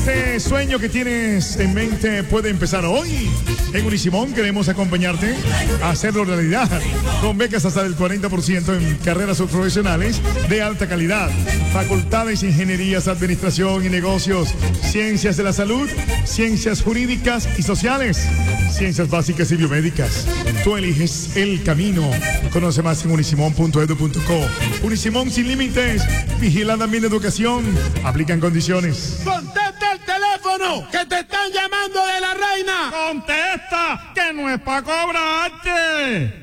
Este sueño que tienes en mente puede empezar hoy. En Unisimón queremos acompañarte a hacerlo realidad con becas hasta del 40% en carreras profesionales de alta calidad, facultades, ingenierías, administración y negocios, ciencias de la salud, ciencias jurídicas y sociales, ciencias básicas y biomédicas. Tú eliges el camino. Conoce más en unisimón.edu.co. Unisimón sin límites. Vigila también la educación. Aplican condiciones. ¡Contesta el teléfono! ¡Que te están llamando de la reina! ¡Contesta! ¡Que no es para cobrarte!